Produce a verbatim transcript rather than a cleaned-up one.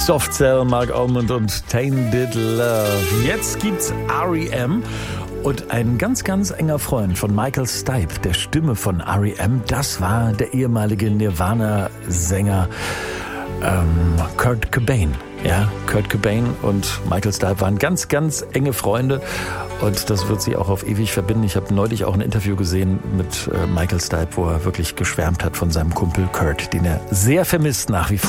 Soft Cell, Mark Almond und Tainted Love. Jetzt gibt's R E M und ein ganz, ganz enger Freund von Michael Stipe, der Stimme von R E M, das war der ehemalige Nirvana-Sänger ähm, Kurt Cobain. Ja, Kurt Cobain und Michael Stipe waren ganz, ganz enge Freunde und das wird sie auch auf ewig verbinden. Ich habe neulich auch ein Interview gesehen mit äh, Michael Stipe, wo er wirklich geschwärmt hat von seinem Kumpel Kurt, den er sehr vermisst nach wie vor.